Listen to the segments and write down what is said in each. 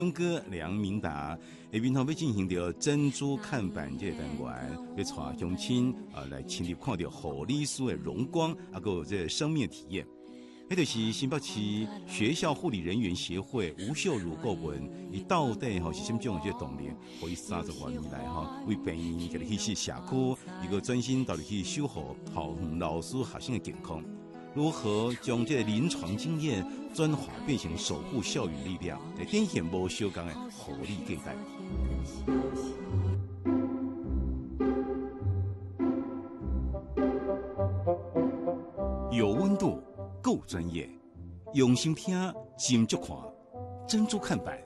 勇哥梁明达下面头要进行到珍珠看板这个单元，要带乡亲来亲自看到护理师的荣光，还有这生命体验。那就是新北市学校护理人员协会吴秀如顾问，伊到底是什么种的这个动力，可以30多年来为病人给你去社区，一个专心到底去守护校园老师学生的健康。如何将这个临床经验转化变成守护校园力量，来展现无相共的护理境界。有温度，够专业，用心听，心就看，珍珠看板。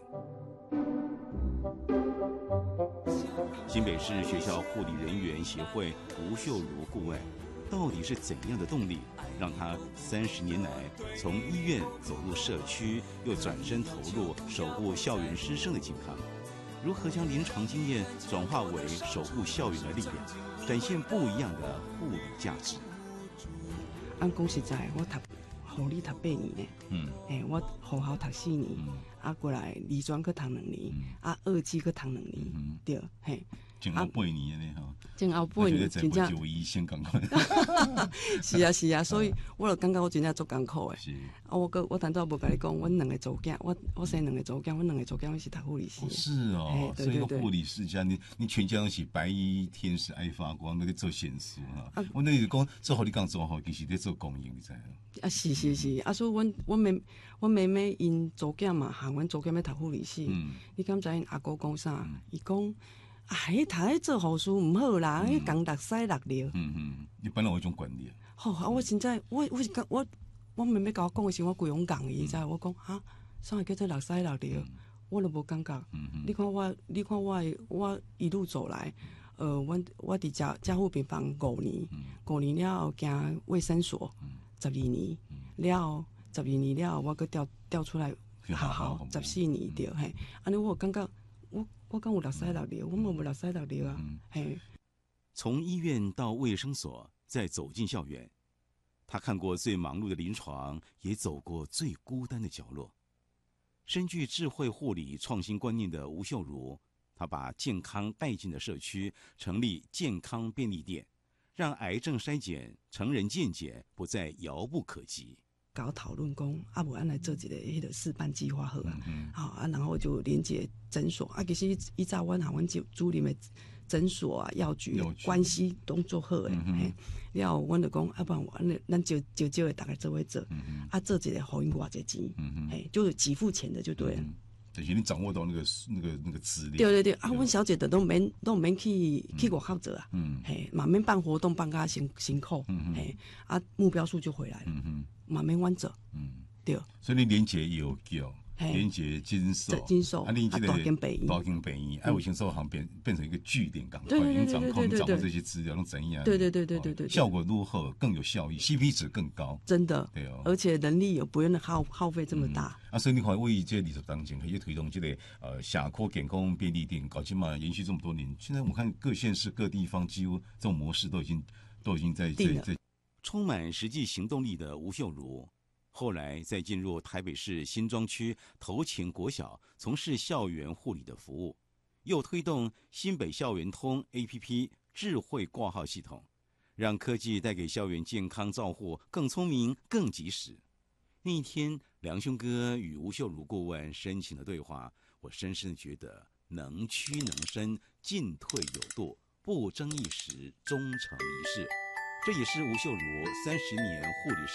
新北市学校护理人员协会吴秀如顾问。到底是怎样的动力，让他30年来从医院走入社区，又转身投入守护校园师生的健康？如何将临床经验转化为守护校园的力量，展现不一样的护理价值？ 按讲实在，我护理读8年呢，我护校读4年，过来理专去读2年，2技去读2年，对，嘿。 前后8年的呢， 前后8年真正就医生赶快。 是啊，所以我就感觉我真正足艰苦的。我单独无甲你讲，阮2个祖囝，我生2个祖囝，阮2个祖囝我是读护理师。 是哦，所以护理师家，你全家都是白衣天使爱发光，那个做显示哈。我那个讲做护理讲做好，其实在做公益，你知道？ 是，所以阮妹妹因祖囝嘛，喊阮祖囝要读护理师。你敢知因阿姑讲啥？伊讲。迄读咧做护士毋好啦，迄工读屎落尿。 你本来有一种观念。 我现在我妹妹甲我讲的时候，我规勇讲伊，知我讲啥会叫做落屎落尿，我都无感觉。你看我一路走来，我伫加护病房5年了后，行卫生所12年，了后12年了后，我搁调出来学校14年对嘿，安尼我有感觉。我讲有落屎落尿，我冇落屎落尿啊！ 从医院到卫生所，再走进校园，他看过最忙碌的临床，也走过最孤单的角落。深具智慧护理创新观念的吴秀如，他把健康带进了社区，成立健康便利店，让癌症筛检、成人健检不再遥不可及。 跟我讨论讲，无咱来做一个迄个示范计划好啊，然后就连接诊所其实依照阮主任的诊所药局关系都做好了后阮就讲，不然咱就的大概做伙做，做一个互因偌济钱，就是给付钱的就对了。 就是你掌握到那个资料。 对，阮小姐的都免去外口做啊，嘛免办活动办甲辛苦，目标数就回来了，嘛免阮做，对。 所以你连结也有叫。连接金寿，你这个大间病院，卫生所行变成一个据点港，你掌握这些资料，能怎样？ 对， 效果如何更有效益 ，CP 值更高， 真的，对哦，而且人力也不用耗费这么大。 所以你看，为这20当前可以推动这个社区健康便利店，搞起码延续这么多年。现在我看各县市各地方几乎这种模式都已经在充满实际行动力的吴秀如。后来再进入台北市新庄区头前国小从事校园护理的服务，又推动新北校园通 APP 智慧挂号系统，让科技带给校园健康照护更聪明、更及时。那一天，梁兄哥与吴秀如顾问深情的对话，我深深的觉得能屈能伸，进退有度，不争一时，终成一世。这也是吴秀如30年护理生